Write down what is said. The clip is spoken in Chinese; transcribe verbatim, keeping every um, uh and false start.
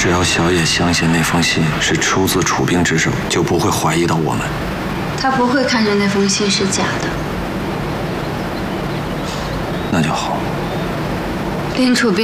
只要小野相信那封信是出自楚冰之手，就不会怀疑到我们。 他不会看着那封信是假的。 那就好。 林楚冰。